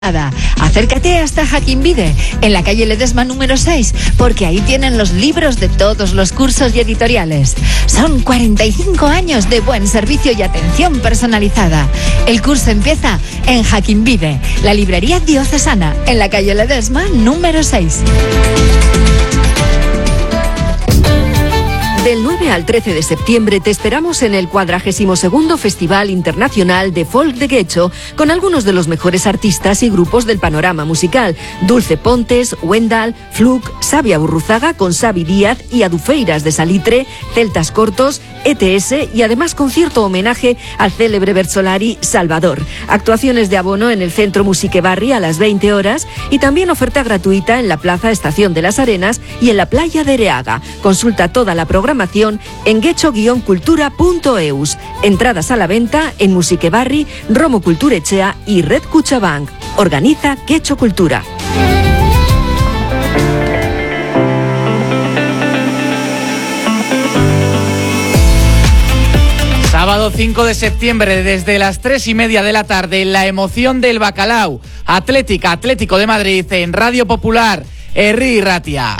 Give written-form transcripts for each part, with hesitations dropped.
Acércate hasta Jaquimbide, en la calle Ledesma número 6, porque ahí tienen los libros de todos los cursos y editoriales. Son 45 años de buen servicio y atención personalizada. El curso empieza en Jaquimbide, la librería diocesana, en la calle Ledesma número 6. Del 9 al 13 de septiembre te esperamos en el 42º Festival Internacional de Folk de Guecho, con algunos de los mejores artistas y grupos del panorama musical: Dulce Pontes, Wendal, Fluke, Sabia Burruzaga con Xavi Díaz y Adufeiras de Salitre, Celtas Cortos, ETS y además concierto homenaje al célebre Bersolari Salvador. Actuaciones de abono en el Centro Musique Barri a las 20 horas y también oferta gratuita en la Plaza Estación de las Arenas y en la playa de Ereaga. Consulta toda la programación en guecho-cultura.eus. Entradas a la venta en Musique Barri, Romo Culturechea y Red Cuchabank. Organiza Guecho Cultura. Sábado 5 de septiembre, desde las 3:30 de la tarde, la emoción del Bacalao. Atlético de Madrid en Radio Popular, Herri Ratia.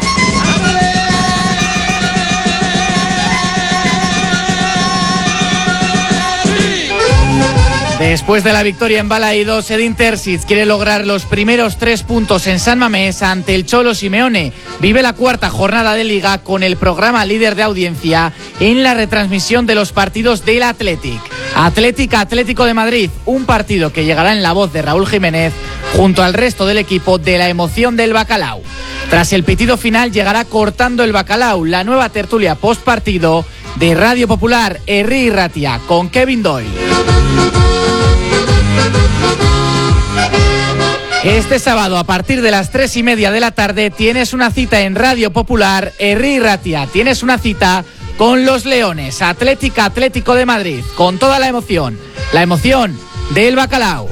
Después de la victoria en Balaídos, Edin Terzic quiere lograr los primeros 3 puntos en San Mamés ante el Cholo Simeone. Vive la cuarta jornada de Liga con el programa líder de audiencia en la retransmisión de los partidos del Atlético de Madrid, un partido que llegará en la voz de Raúl Jiménez junto al resto del equipo de la emoción del Bacalao. Tras el pitido final llegará Cortando el Bacalao, la nueva tertulia post partido de Radio Popular, Herri Ratia, con Kevin Doyle. Este sábado, a partir de las 3:30 de la tarde, tienes una cita en Radio Popular, Herri Ratia. Tienes una cita con los Leones, Atlético de Madrid, con toda la emoción del Bacalao.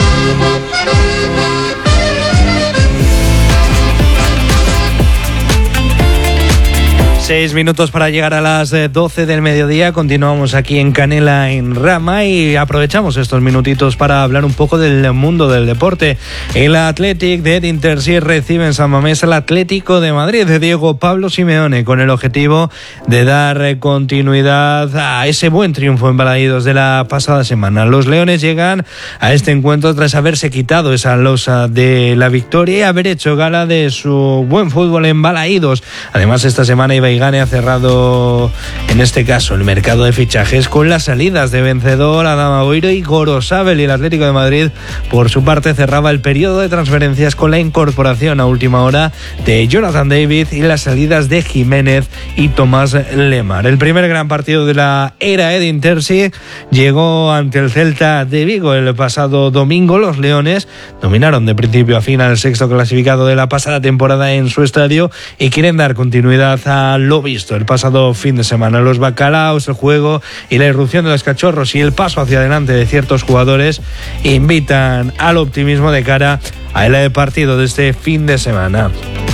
6 minutos para llegar a las 12 del mediodía. Continuamos aquí en Canela en Rama y aprovechamos estos minutitos para hablar un poco del mundo del deporte. El Athletic de Edin Terzic recibe en San Mamés al Atlético de Madrid de Diego Pablo Simeone, con el objetivo de dar continuidad a ese buen triunfo en Balaídos de la pasada semana. Los Leones llegan a este encuentro tras haberse quitado esa losa de la victoria y haber hecho gala de su buen fútbol en Balaídos. Además, esta semana Ibai Gane ha cerrado, en este caso, el mercado de fichajes con las salidas de Vencedor, Adama Boiro y Gorosabel, y el Atlético de Madrid, por su parte, cerraba el periodo de transferencias con la incorporación a última hora de Jonathan David y las salidas de Jiménez y Tomás Lemar. El primer gran partido de la era Edin Terzic llegó ante el Celta de Vigo el pasado domingo. Los Leones dominaron de principio a fin al sexto clasificado de la pasada temporada en su estadio y quieren dar continuidad a lo visto el pasado fin de semana. Los bacalaos, el juego y la irrupción de los cachorros y el paso hacia adelante de ciertos jugadores invitan al optimismo de cara al partido de este fin de semana.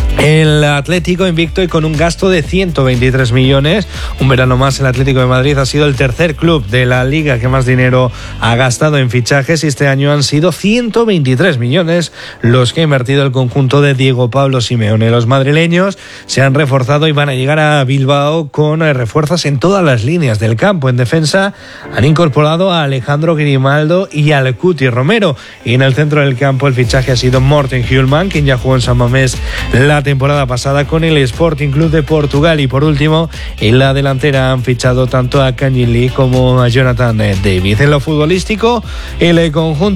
El Atlético invicto y con un gasto de 123 millones. Un verano más, el Atlético de Madrid ha sido el tercer club de la Liga que más dinero ha gastado en fichajes y este año han sido 123 millones los que ha invertido el conjunto de Diego Pablo Simeone. Los madrileños se han reforzado y van a llegar a Bilbao con refuerzos en todas las líneas del campo. En defensa han incorporado a Alejandro Grimaldo y al Cuti Romero, y en el centro del campo el fichaje ha sido Morten Hjulman, quien ya jugó en San Mamés la temporada pasada con el Sporting Club de Portugal. Y por último, en la delantera han fichado tanto a Kangin Lee como a Jonathan David. En lo futbolístico, el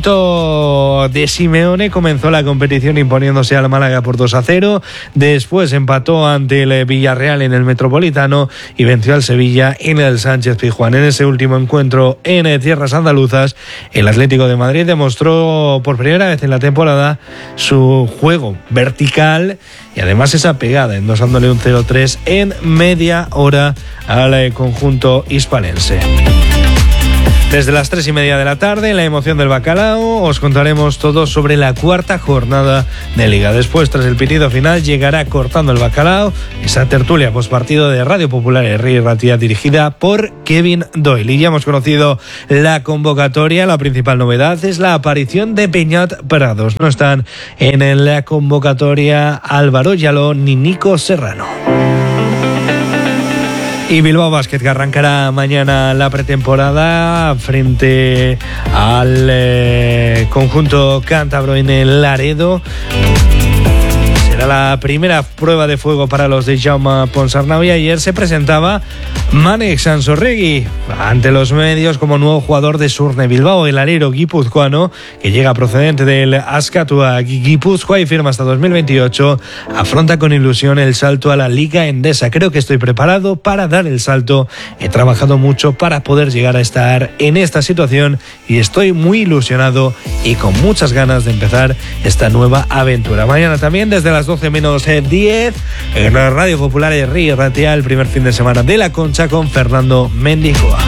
conjunto de Simeone comenzó la competición imponiéndose al Málaga por 2-0, después empató ante el Villarreal en el Metropolitano y venció al Sevilla en el Sánchez Pizjuán. En ese último encuentro en tierras andaluzas, el Atlético de Madrid demostró por primera vez en la temporada su juego vertical y además esa pegada, endosándole un 0-3 en media hora al conjunto hispalense. Desde las 3:30 de la tarde, en la emoción del bacalao, os contaremos todo sobre la cuarta jornada de Liga. Después, tras el pitido final, llegará Cortando el Bacalao, esa tertulia postpartido de Radio Popular Herri y Ratia dirigida por Kevin Doyle. Y ya hemos conocido la convocatoria. La principal novedad es la aparición de Peñat Prados. No están en la convocatoria Álvaro Llaló ni Nico Serrano. Y Bilbao Basket, que arrancará mañana la pretemporada frente al conjunto cántabro en el Laredo. Será la primera prueba de fuego para los de Jaume Ponsarnau, y ayer se presentaba Manek Sansorregui ante los medios como nuevo jugador de Surne Bilbao. El alero guipuzcoano, que llega procedente del Azkatua Guipúzcoa y firma hasta 2028, afronta con ilusión el salto a la Liga Endesa. Creo que estoy preparado para dar el salto. He trabajado mucho para poder llegar a estar en esta situación y estoy muy ilusionado y con muchas ganas de empezar esta nueva aventura. Mañana también desde las 12 menos 10 en la Radio Popular Herri y Ratia, el primer fin de semana de la Concha con Fernando Mendicoa.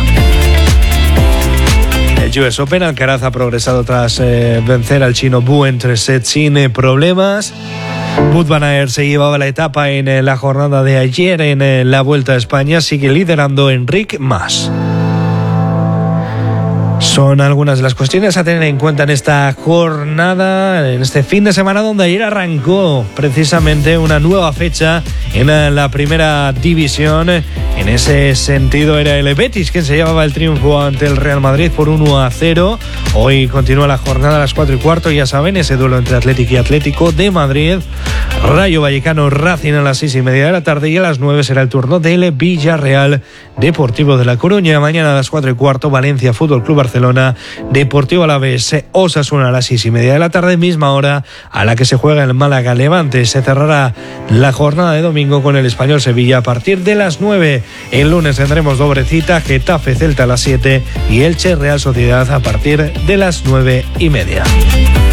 El US Open, Alcaraz ha progresado tras vencer al chino Bu en 3 sets sin problemas. Wout van Aert se llevaba la etapa en la jornada de ayer en la Vuelta a España. Sigue liderando Enric Mas. Son algunas de las cuestiones a tener en cuenta en esta jornada, en este fin de semana, donde ayer arrancó precisamente una nueva fecha en la primera división. En ese sentido era el Betis quien se llevaba el triunfo ante el Real Madrid por 1-0. Hoy continúa la jornada a las 4:15, ya saben, ese duelo entre Athletic y Atlético de Madrid. Rayo Vallecano Racing a las 6:30 de la tarde, y a las 9 será el turno del Villarreal Deportivo de La Coruña. Mañana a las 4:15 Valencia Fútbol Club Barcelona, Deportivo Alavés Osasuna a las 6:30 de la tarde, misma hora a la que se juega el Málaga Levante. Se cerrará la jornada de domingo con el Español Sevilla a partir de las 9. El lunes tendremos doble cita, Getafe Celta a las 7 y Elche Real Sociedad a partir de las 9:30.